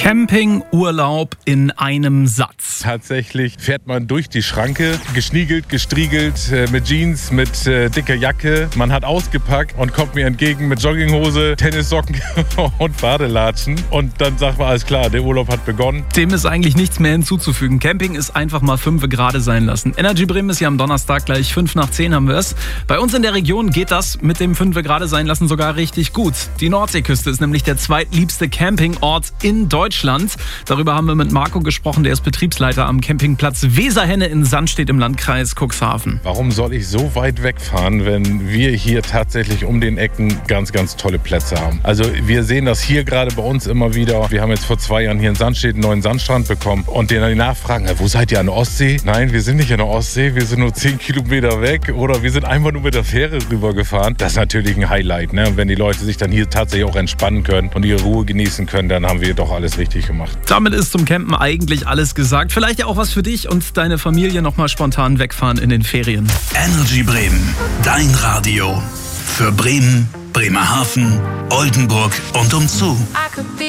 Campingurlaub in einem Satz. Tatsächlich fährt man durch die Schranke, geschniegelt, gestriegelt, mit Jeans, mit dicker Jacke. Man hat ausgepackt und kommt mir entgegen mit Jogginghose, Tennissocken und Badelatschen. Und dann sagt man, alles klar, der Urlaub hat begonnen. Dem ist eigentlich nichts mehr hinzuzufügen. Camping ist einfach mal 5 Grad sein lassen. Energy Bremen ist ja am Donnerstag gleich 5 nach 10 haben wir es. Bei uns in der Region geht das mit dem 5 Grad sein lassen sogar richtig gut. Die Nordseeküste ist nämlich der zweitliebste Campingort in Deutschland. Darüber haben wir mit Marco gesprochen, der ist Betriebsleiter am Campingplatz Weserhenne in Sandstedt im Landkreis Cuxhaven. Warum soll ich so weit wegfahren, wenn wir hier tatsächlich um den Ecken ganz, ganz tolle Plätze haben? Also wir sehen das hier gerade bei uns immer wieder. Wir haben jetzt vor 2 Jahren hier in Sandstedt einen neuen Sandstrand bekommen und denen die nachfragen, wo seid ihr, an der Ostsee? Nein, wir sind nicht an der Ostsee, wir sind nur 10 Kilometer weg oder wir sind einfach nur mit der Fähre rübergefahren. Das ist natürlich ein Highlight, ne? Wenn die Leute sich dann hier tatsächlich auch entspannen können und ihre Ruhe genießen können, dann haben wir doch alles richtig gemacht. Damit ist zum Campen eigentlich alles gesagt. Vielleicht ja auch was für dich und deine Familie nochmal spontan wegfahren in den Ferien. Energy Bremen, dein Radio. Für Bremen, Bremerhaven, Oldenburg und umzu.